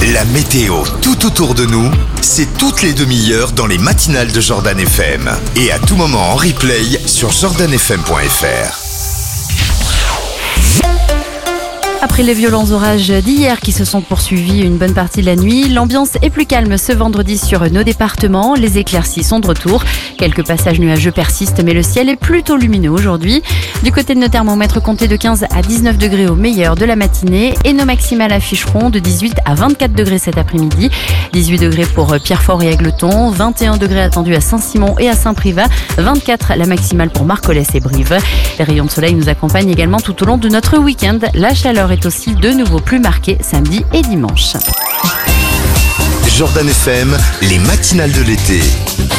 La météo tout autour de nous, c'est toutes les demi-heures dans les matinales de Jordan FM. Et à tout moment en replay sur jordanfm.fr. Après les violents orages d'hier qui se sont poursuivis une bonne partie de la nuit, l'ambiance est plus calme ce vendredi sur nos départements. Les éclaircies sont de retour. Quelques passages nuageux persistent, mais le ciel est plutôt lumineux aujourd'hui. Du côté de nos thermomètres, comptez de 15 à 19 degrés au meilleur de la matinée et nos maximales afficheront de 18 à 24 degrés cet après-midi. 18 degrés pour Pierrefort et Égletons, 21 degrés attendus à Saint-Simon et à Saint-Privat, 24 la maximale pour Marcollès et Brive. Les rayons de soleil nous accompagnent également tout au long de notre week-end. La chaleur est aussi de nouveau plus marquée samedi et dimanche. Jordan FM, les matinales de l'été.